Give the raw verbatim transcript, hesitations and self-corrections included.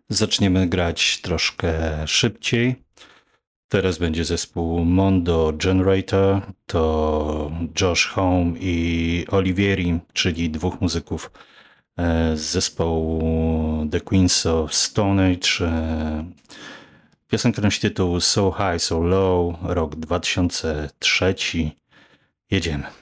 Zaczniemy grać troszkę szybciej. Teraz będzie zespół Mondo Generator. To Josh Homme i Olivieri, czyli dwóch muzyków z zespołu The Queens of Stone Age. Piosenka nosi tytuł So High, So Low, rok dwa tysiące trzeci. Jedziemy.